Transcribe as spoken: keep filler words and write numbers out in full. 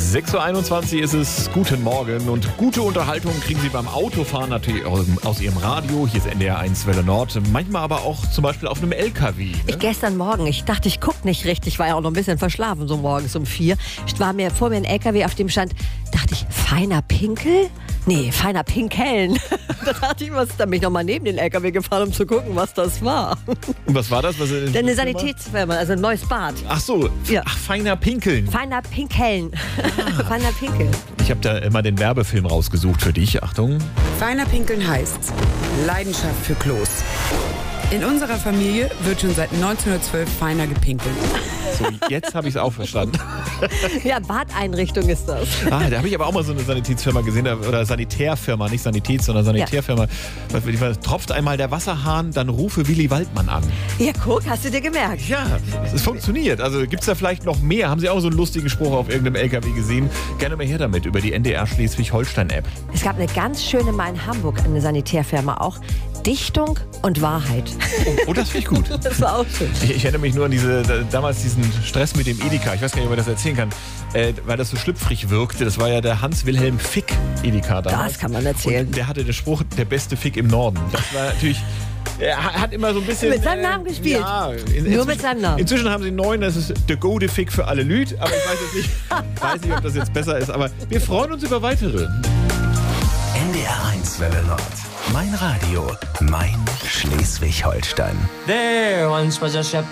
sechs Uhr einundzwanzig ist es. Guten Morgen und gute Unterhaltung kriegen Sie beim Autofahren natürlich aus Ihrem Radio. Hier ist N D R eins Welle Nord. Manchmal aber auch zum Beispiel auf einem L K W. Ne? Ich gestern Morgen, ich dachte, ich gucke nicht richtig, war ja auch noch ein bisschen verschlafen, so morgens um vier. Ich war mir vor mir ein L K W, auf dem stand, dachte ich, feiner Pinkel? Nee, feiner Pinkeln. Da dachte ich, was, dann bin ich nochmal neben den L K W gefahren, um zu gucken, was das war. Und was war das? Was Eine Sanitätsfirma, also ein neues Bad. Ach so, ja. Ach, feiner Pinkeln. Feiner Pinkeln. Ah. Feiner Pinkeln. Ich habe da immer den Werbefilm rausgesucht für dich. Achtung. Feiner Pinkeln heißt Leidenschaft für Klos. In unserer Familie wird schon seit neunzehnhundertzwölf feiner gepinkelt. So, jetzt habe ich es auch verstanden. Ja, Badeinrichtung ist das. Ah, da habe ich aber auch mal so eine Sanitätsfirma gesehen, oder Sanitärfirma, nicht Sanitäts, sondern Sanitärfirma. Ja. Tropft einmal der Wasserhahn, dann rufe Willy Waldmann an. Ja, guck, hast du dir gemerkt. Ja, es funktioniert. Also gibt es da vielleicht noch mehr? Haben Sie auch so einen lustigen Spruch auf irgendeinem L K W gesehen? Gerne mal her damit über die N D R Schleswig-Holstein-App. Es gab eine ganz schöne mal in Hamburg, eine Sanitärfirma auch. Dichtung und Wahrheit. Oh, oh das finde ich gut. Das war auch schön. Ich, ich erinnere mich nur an diese, damals diesen Stress mit dem Edeka. Ich weiß gar nicht, ob man das erzählen kann, äh, weil das so schlüpfrig wirkte. Das war ja der Hans-Wilhelm Fick Edeka damals. Das kann man erzählen. Und der hatte den Spruch, der beste Fick im Norden. Das war natürlich... Er hat immer so ein bisschen... Mit seinem Namen gespielt. Ja, in, nur mit seinem Namen. Inzwischen haben sie einen neuen, das ist der gute Fick für alle Lüd. Aber ich weiß jetzt nicht, weiß nicht, ob das jetzt besser ist. Aber wir freuen uns über weitere. N D R eins Welle Nord. Mein Radio, mein Schleswig-Holstein. There once was a shepherd.